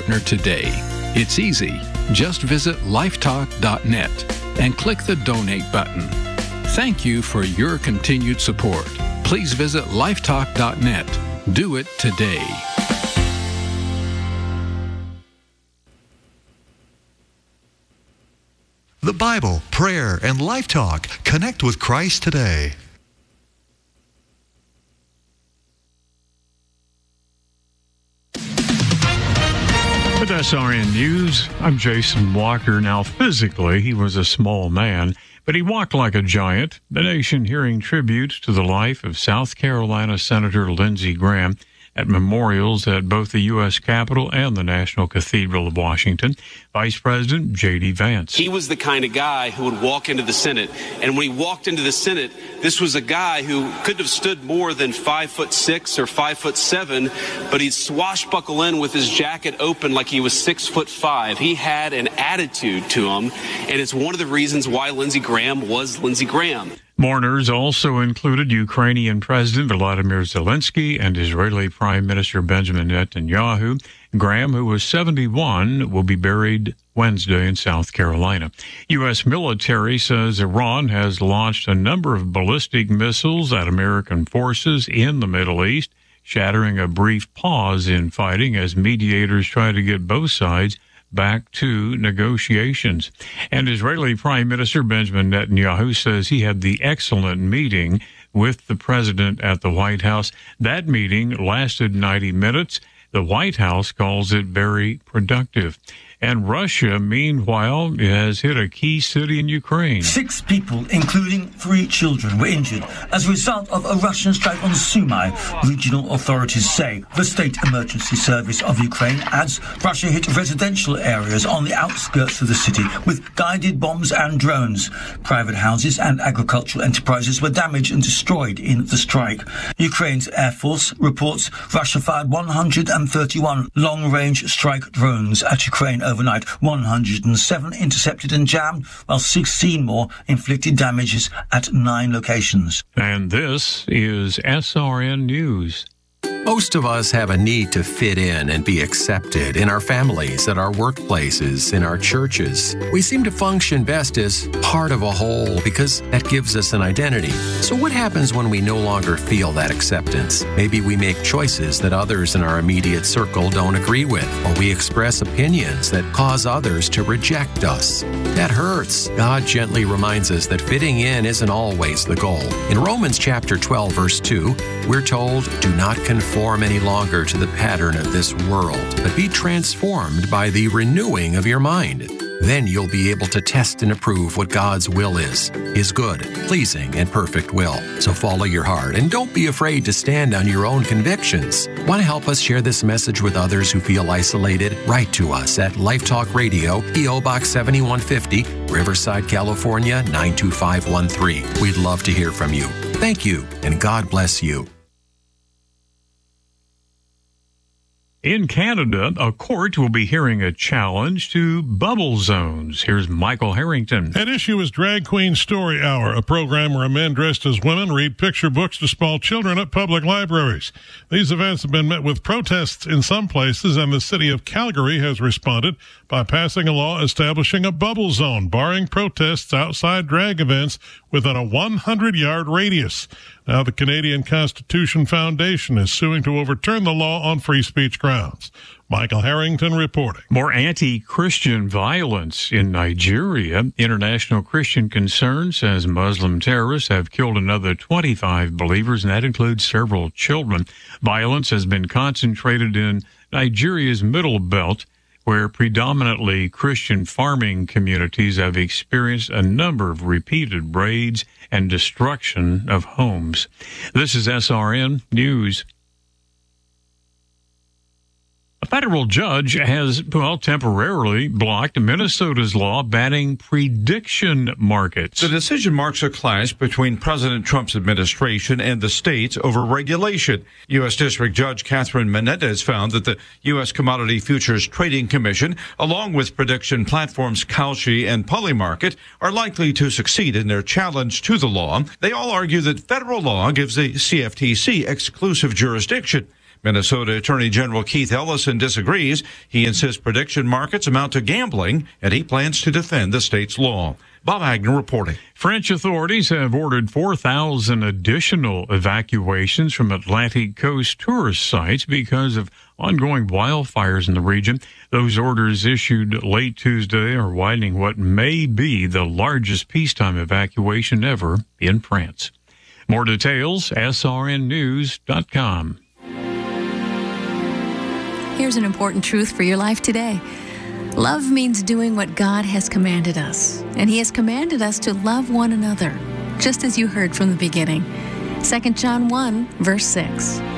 partner today. It's easy. Just visit lifetalk.net and click the donate button. Thank you for your continued support. Please visit lifetalk.net. Do it today. The Bible, prayer, and Life Talk. Connect with Christ today. With SRN News, I'm Jason Walker. Now, physically, he was a small man, but he walked like a giant. The nation hearing tribute to the life of South Carolina Senator Lindsey Graham at memorials at both the U.S. Capitol and the National Cathedral of Washington. Vice President J.D. Vance. He was the kind of guy who would walk into the Senate, and when he walked into the Senate, this was a guy who couldn't have stood more than 5'6" or 5'7", but he'd swashbuckle in with his jacket open like he was 6'5". He had an attitude to him, and it's one of the reasons why Lindsey Graham was Lindsey Graham. Mourners also included Ukrainian President Volodymyr Zelensky and Israeli Prime Minister Benjamin Netanyahu. Graham, who was 71, will be buried Wednesday in South Carolina. U.S. military says Iran has launched a number of ballistic missiles at American forces in the Middle East, shattering a brief pause in fighting as mediators try to get both sides back to negotiations. And Israeli Prime Minister Benjamin Netanyahu says he had the excellent meeting with the president at the White House. That meeting lasted 90 minutes. The White House calls it very productive. And Russia, meanwhile, has hit a key city in Ukraine. 6 people, including 3 children, were injured as a result of a Russian strike on Sumy, regional authorities say. The State Emergency Service of Ukraine adds Russia hit residential areas on the outskirts of the city with guided bombs and drones. Private houses and agricultural enterprises were damaged and destroyed in the strike. Ukraine's Air Force reports Russia fired 131 long-range strike drones at Ukraine overnight. 107 intercepted and jammed, while 16 more inflicted damages at 9 locations. And this is SRN News. Most of us have a need to fit in and be accepted in our families, at our workplaces, in our churches. We seem to function best as part of a whole because that gives us an identity. So what happens when we no longer feel that acceptance? Maybe we make choices that others in our immediate circle don't agree with, or we express opinions that cause others to reject us. That hurts. God gently reminds us that fitting in isn't always the goal. In Romans chapter 12, verse 2, we're told, do not conform any longer to the pattern of this world, but be transformed by the renewing of your mind. Then you'll be able to test and approve what God's will is, His good, pleasing, and perfect will. So follow your heart and don't be afraid to stand on your own convictions. Want to help us share this message with others who feel isolated? Write to us at Life Talk Radio, P.O. Box 7150, Riverside, California, 92513. We'd love to hear from you. Thank you, and God bless you. In Canada, a court will be hearing a challenge to bubble zones. Here's Michael Harrington. At issue is Drag Queen Story Hour, a program where men dressed as women read picture books to small children at public libraries. These events have been met with protests in some places, and the city of Calgary has responded by passing a law establishing a bubble zone, barring protests outside drag events within a 100-yard radius. Now, the Canadian Constitution Foundation is suing to overturn the law on free speech grounds. Michael Harrington reporting. More anti-Christian violence in Nigeria. International Christian Concern says Muslim terrorists have killed another 25 believers, and that includes several children. Violence has been concentrated in Nigeria's Middle Belt, where predominantly Christian farming communities have experienced a number of repeated raids and destruction of homes. This is SRN News. A federal judge has, temporarily blocked Minnesota's law banning prediction markets. The decision marks a clash between President Trump's administration and the states over regulation. U.S. District Judge Catherine Menendez found that the U.S. Commodity Futures Trading Commission, along with prediction platforms Kalshi and Polymarket, are likely to succeed in their challenge to the law. They all argue that federal law gives the CFTC exclusive jurisdiction. Minnesota Attorney General Keith Ellison disagrees. He insists prediction markets amount to gambling, and he plans to defend the state's law. Bob Agnew reporting. French authorities have ordered 4,000 additional evacuations from Atlantic coast tourist sites because of ongoing wildfires in the region. Those orders issued late Tuesday are widening what may be the largest peacetime evacuation ever in France. More details, srnnews.com. Here's an important truth for your life today. Love means doing what God has commanded us, and He has commanded us to love one another, just as you heard from the beginning. 2 John 1, verse 6.